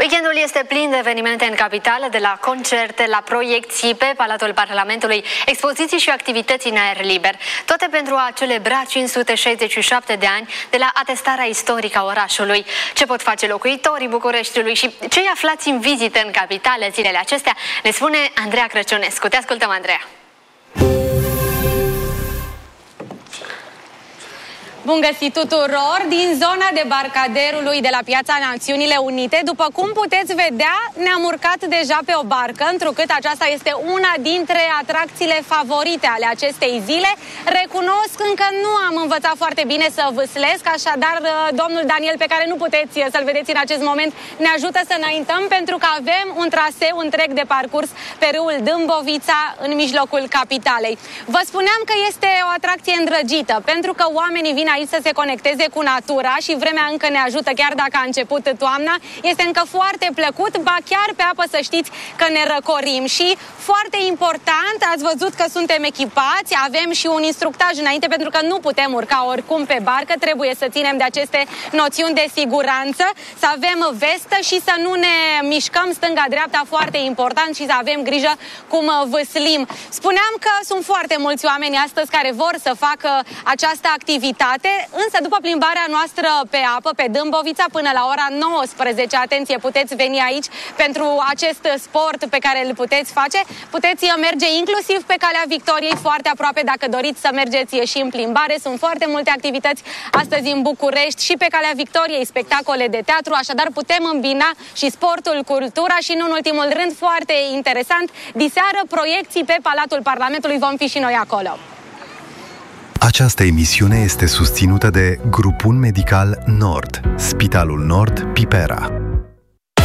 Weekendul este plin de evenimente în capitală, de la concerte, la proiecții pe Palatul Parlamentului, expoziții și activități în aer liber. Toate pentru a celebra 567 de ani de la atestarea istorică a orașului. Ce pot face locuitorii Bucureștiului și ce aflați în vizită în capitală zilele acestea, ne spune Andreea Crăciunescu. Te ascultăm, Andreea! Bun găsit tuturor! Din zona debarcaderului de la Piața Națiunile Unite, după cum puteți vedea, ne-am urcat deja pe o barcă, întrucât aceasta este una dintre atracțiile favorite ale acestei zile. Recunosc, încă nu am învățat foarte bine să vâslesc, așadar domnul Daniel, pe care nu puteți să-l vedeți în acest moment, ne ajută să înaintăm, pentru că avem un traseu întreg de parcurs pe râul Dâmbovița, în mijlocul capitalei. Vă spuneam că este o atracție îndrăgită, pentru că oamenii vin aici să se conecteze cu natura și vremea încă ne ajută, chiar dacă a început toamna. Este încă foarte plăcut, ba chiar pe apă să știți că ne răcorim. Și foarte important, ați văzut că suntem echipați, avem și un instructaj înainte, pentru că nu putem urca oricum pe barcă, trebuie să ținem de aceste noțiuni de siguranță, să avem vestă și să nu ne mișcăm stânga-dreapta, foarte important, și să avem grijă cum vâslim. Spuneam că sunt foarte mulți oameni astăzi care vor să facă această activitate, însă după plimbarea noastră pe apă, pe Dâmbovița, până la ora 19, atenție, puteți veni aici pentru acest sport pe care îl puteți face. Puteți merge inclusiv pe Calea Victoriei, foarte aproape, dacă doriți să mergeți și în plimbare. Sunt foarte multe activități astăzi în București și pe Calea Victoriei, spectacole de teatru, așadar putem îmbina și sportul, cultura și, nu în ultimul rând, foarte interesant, diseară proiecții pe Palatul Parlamentului, vom fi și noi acolo. Această emisiune este susținută de Grupul Medical Nord, Spitalul Nord, Pipera.